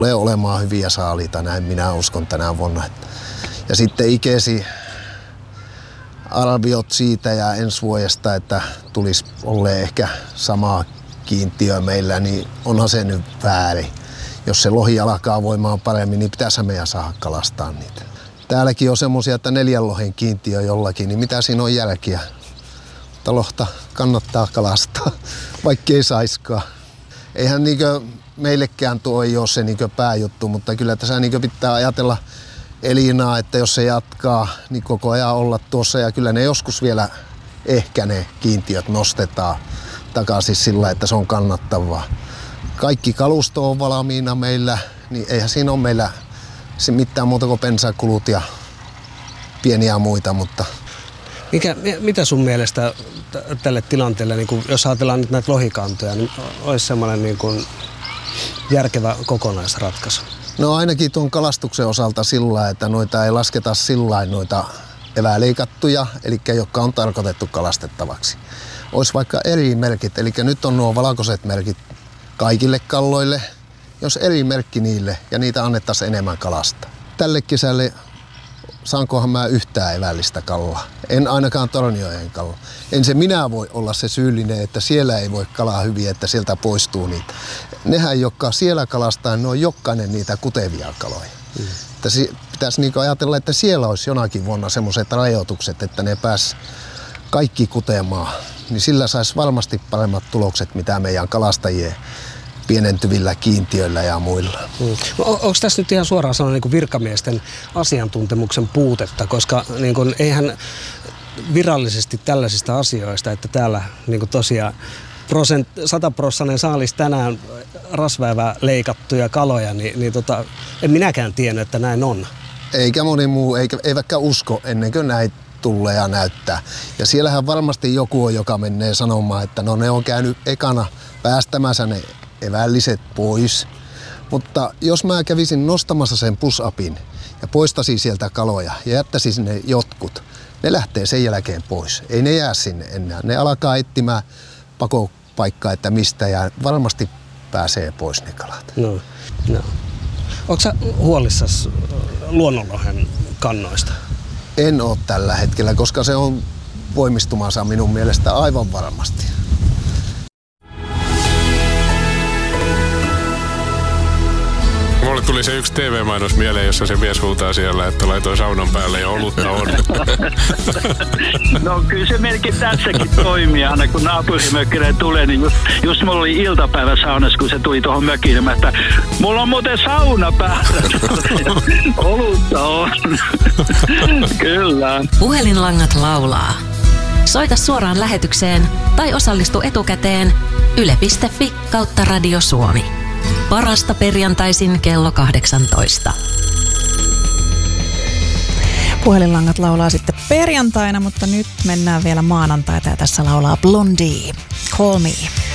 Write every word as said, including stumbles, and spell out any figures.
Tulee olemaan hyviä saaliita, näin minä uskon tänä vuonna. Ja sitten ikesi arviot siitä ja ensi vuodesta, että tulisi olleen ehkä sama kiintiö meillä, niin onhan se nyt väärin. Jos se lohi alkaa voimaan paremmin, niin pitäisi meidän saada kalastaa niitä. Täälläkin on semmoisia, että neljän lohen kiintiö jollakin, niin mitä siinä on jälkiä? Mutta lohta kannattaa kalastaa, vaikka ei saiskaan. Eihän niinkö meillekään tuo ei ole se niinkö pääjuttu, mutta kyllä tässä niinkö pitää ajatella Elinaa, että jos se jatkaa, niin koko ajan olla tuossa. Ja kyllä ne joskus vielä ehkä ne kiintiöt nostetaan takaisin sillä, että se on kannattavaa. Kaikki kalusto on valmiina meillä, niin eihän siinä ole meillä mitään muuta kuin bensakulut ja pieniä muita, mutta... Mikä, mitä sun mielestä t- tälle tilanteelle, niin kun, jos ajatellaan nyt näitä lohikantoja, niin olisi semmoinen niin kun järkevä kokonaisratkaisu? No ainakin tuon kalastuksen osalta sillä, että noita ei lasketa sillä noita eväleikattuja, eli jotka on tarkoitettu kalastettavaksi. Olisi vaikka eri merkit, eli nyt on nuo valkoiset merkit kaikille kalloille, jos eri merkki niille ja niitä annettaisiin enemmän kalasta. Tälle kesälle saankohan mä yhtään evällistä kallaa. En ainakaan Torniojoen kallaa. En se minä voi olla se syyllinen, että siellä ei voi kalaa hyvin, että sieltä poistuu niitä. Nehän, jotka siellä kalastaa, ne on jokainen niitä kutevia kaloja. Mm. Että pitäisi niinku ajatella, että siellä olisi jonakin vuonna semmoiset rajoitukset, että ne pääs kaikki kutemaan. Niin sillä saisi varmasti paremmat tulokset, mitä meidän kalastajien pienentyvillä kiintiöillä ja muilla. Mm. Onko tässä nyt ihan suoraan sanoen niin kuin virkamiesten asiantuntemuksen puutetta, koska niin kuin, eihän virallisesti tällaisista asioista, että täällä niin kuin tosiaan prosent, sataprossainen saalis tänään rasvaävä leikattuja kaloja, niin, niin tota, en minäkään tiennyt, että näin on. Eikä moni muu, eikä, eivätkä usko ennen kuin näitä tulee ja näyttää. Ja siellähän varmasti joku on, joka menee sanomaan, että no ne on käynyt ekana päästämässä ne evälliset pois. Mutta jos mä kävisin nostamassa sen push-upin ja poistasin sieltä kaloja ja jättäisin sinne jotkut, ne lähtee sen jälkeen pois. Ei ne jää sinne enää. Ne alkaa etsimään pakopaikkaa, että mistä ja varmasti pääsee pois ne kalat. No, no. Onko sä huolissasi luonnonlohen kannoista? En ole tällä hetkellä, koska se on voimistumansa minun mielestä aivan varmasti. Mulle tuli se yksi T V-mainos mieleen, jossa se mies huutaa siellä, että laitoi saunan päälle ja olutta on. No kyllä se melkein tässäkin toimii. Aina kun naapurimökkinen tulee, niin just, just mulla oli iltapäivä saunassa, kun se tuli tuohon mökiin, että mulla on muuten sauna päällä. Olutta on. Kyllä. Puhelinlangat laulaa. Soita suoraan lähetykseen tai osallistu etukäteen yle piste fi kautta Radio Suomi. Parasta perjantaisin kello kahdeksantoista. Puhelinlangat laulaa sitten perjantaina, mutta nyt mennään vielä maanantaita ja tässä laulaa Blondie. Call me.